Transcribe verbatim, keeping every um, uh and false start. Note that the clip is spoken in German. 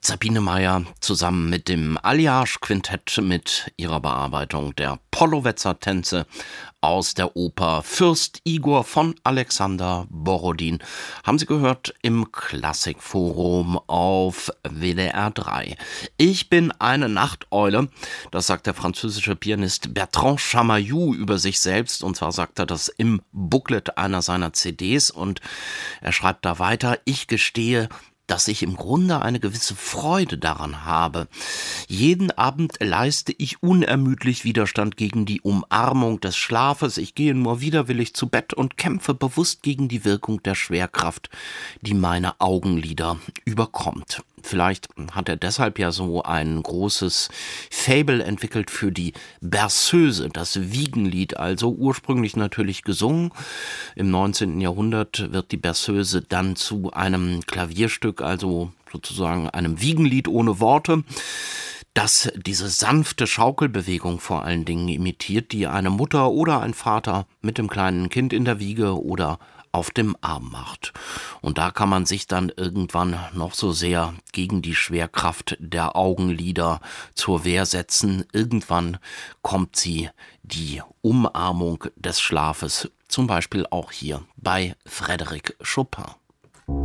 Sabine Meyer zusammen mit dem Alliage-Quintett mit ihrer Bearbeitung der Pollowetzer-Tänze aus der Oper Fürst Igor von Alexander Borodin. Haben Sie gehört im Klassikforum auf W D R drei. Ich bin eine Nachteule, das sagt der französische Pianist Bertrand Chamayou über sich selbst, und zwar sagt er das im Booklet einer seiner C Ds, und er schreibt da weiter: Ich gestehe, dass ich im Grunde eine gewisse Freude daran habe. Jeden Abend leiste ich unermüdlich Widerstand gegen die Umarmung des Schlafes. Ich gehe nur widerwillig zu Bett und kämpfe bewusst gegen die Wirkung der Schwerkraft, die meine Augenlider überkommt. Vielleicht hat er deshalb ja so ein großes Faible entwickelt für die Berceuse, das Wiegenlied, also ursprünglich natürlich gesungen. Im neunzehnten Jahrhundert wird die Berceuse dann zu einem Klavierstück, also sozusagen einem Wiegenlied ohne Worte, das diese sanfte Schaukelbewegung vor allen Dingen imitiert, die eine Mutter oder ein Vater mit dem kleinen Kind in der Wiege oder auf dem Arm macht. Und da kann man sich dann irgendwann noch so sehr gegen die Schwerkraft der Augenlider zur Wehr setzen. Irgendwann kommt sie, die Umarmung des Schlafes, zum Beispiel auch hier bei Frédéric Chopin.